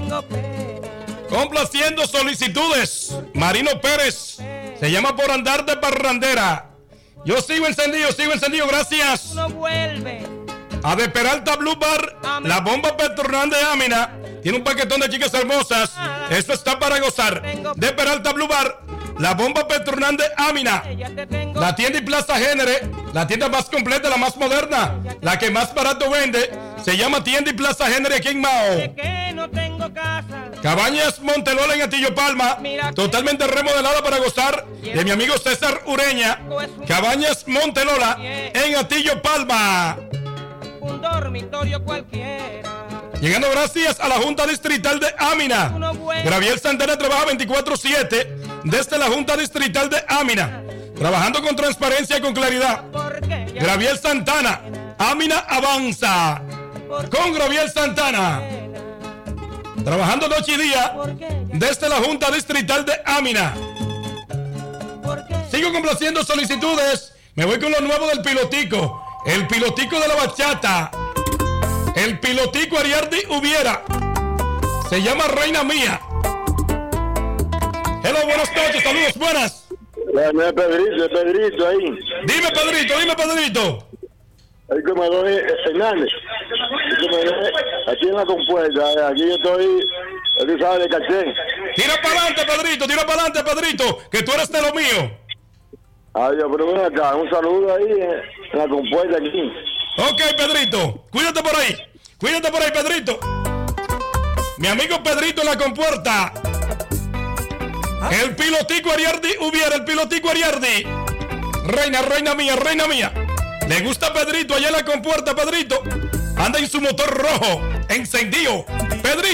tengo pena. Complaciendo solicitudes. Marino Pérez. Se llama Por Andar de Parrandera. Yo sigo encendido, gracias. No vuelve. A De Peralta Blue Bar, la bomba Petronal de Amina. Tiene un paquetón de chicas hermosas. Eso está para gozar. De Peralta Blue Bar, la bomba Petronal de Amina. La tienda y Plaza Génere, la tienda más completa, la más moderna, la que más barato vende. Se llama Tienda y Plaza Génere aquí en Mao. Que no tengo casa. Cabañas Montelola en Atillo Palma, totalmente remodelada para gozar, de mi amigo César Ureña. Cabañas Montelola en Atillo Palma. Un dormitorio cualquiera. Llegando gracias a la Junta Distrital de Amina. Graviel Santana trabaja 24/7 desde la Junta Distrital de Amina, trabajando con transparencia y con claridad. Graviel Santana, Amina avanza. Con Graviel Santana, trabajando noche y día desde la Junta Distrital de Amina. Sigo complaciendo solicitudes. Me voy con lo nuevo del pilotico. El pilotico de la bachata. El pilotico Ariardi Hubiera. Se llama Reina Mía. Hello, buenas noches, saludos, buenas. Pedrito ahí. Dime, Pedrito. El comedor Hernández. Aquí en la compuerta, aquí yo estoy, tú sabes, de caché. Tira para adelante, Pedrito, que tú eres de lo mío. Adiós, pero ven acá, un saludo ahí en la compuerta aquí. Ok, Pedrito, cuídate por ahí, Pedrito. Mi amigo Pedrito en la compuerta. El pilotico Ariardi Hubiera, el pilotico Ariardi. Reina mía. Le gusta Pedrito allá en la compuerta, Pedrito. Anda en su motor rojo, encendido. Pedrito.